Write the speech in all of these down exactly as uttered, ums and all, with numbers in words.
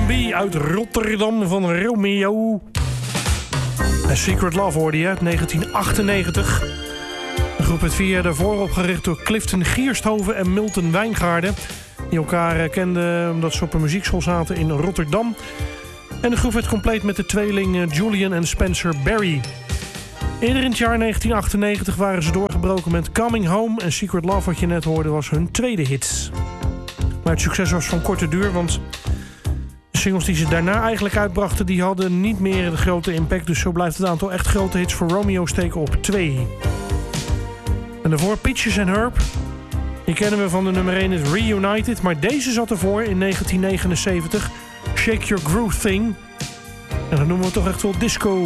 en B uit Rotterdam van Romeo. A Secret Love hoorde je uit negentien achtennegentig. De groep werd vier jaar daarvoor opgericht door Clifton Giersthoven en Milton Wijngaarden, die elkaar kenden omdat ze op een muziekschool zaten in Rotterdam. En de groep werd compleet met de tweeling Julian en Spencer Barry. Eerder in het jaar negentien achtennegentig waren ze doorgebroken met Coming Home. En Secret Love, wat je net hoorde, was hun tweede hit. Maar het succes was van korte duur, want de singles die ze daarna eigenlijk uitbrachten, die hadden niet meer de grote impact. Dus zo blijft het aantal echt grote hits voor Romeo steken op twee. En daarvoor Peaches and Herb. Die kennen we van de nummer één is Reunited. Maar deze zat ervoor in negentien negenenzeventig. Shake Your Groove Thing. En dat noemen we toch echt wel disco.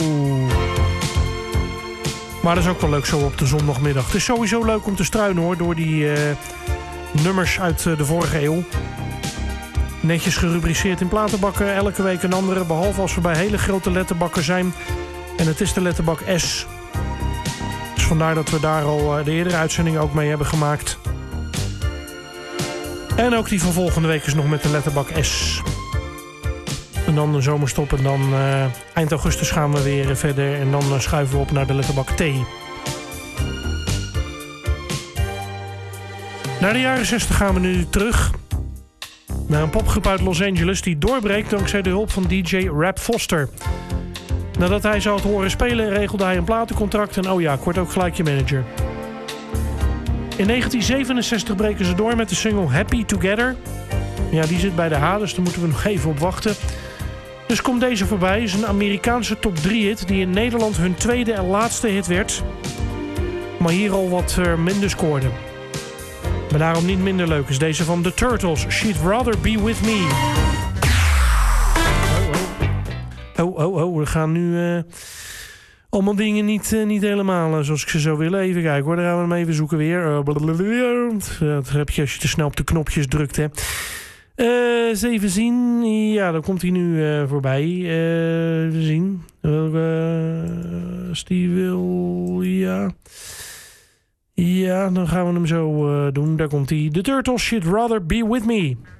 Maar dat is ook wel leuk zo op de zondagmiddag. Het is sowieso leuk om te struinen hoor, door die uh, nummers uit uh, de vorige eeuw. Netjes gerubriceerd in platenbakken, elke week een andere. Behalve als we bij hele grote letterbakken zijn. En het is de letterbak S. Dus vandaar dat we daar al uh, de eerdere uitzending ook mee hebben gemaakt. En ook die van volgende week is nog met de letterbak S. En dan de zomerstop en dan uh, eind augustus gaan we weer verder. En dan uh, schuiven we op naar de letterbak T. Naar de jaren zestig gaan we nu terug. Naar een popgroep uit Los Angeles die doorbreekt dankzij de hulp van D J Rap Foster. Nadat hij zou het horen spelen regelde hij een platencontract. En oh ja, ik word ook gelijk je manager. In negentien zevenenzestig breken ze door met de single Happy Together. Ja, die zit bij de H, dus daar moeten we nog even op wachten. Dus komt deze voorbij. Is een Amerikaanse top drie hit die in Nederland hun tweede en laatste hit werd. Maar hier al wat uh, minder scoorde. Maar daarom niet minder leuk is deze van The Turtles. She'd Rather Be With Me. Oh, oh, oh, oh. We gaan nu uh, allemaal dingen niet, uh, niet helemaal uh, zoals ik ze zou willen. Even kijken hoor, daar gaan we hem even zoeken weer. Uh, dat heb je als je te snel op de knopjes drukt, hè. Uh, eens even zien. Ja, dan komt hij nu uh, voorbij. Uh, even zien. Uh, als die wil... Ja... Ja, dan gaan we hem zo uh, doen. Daar komt hij. The Turtles Should Rather Be With Me.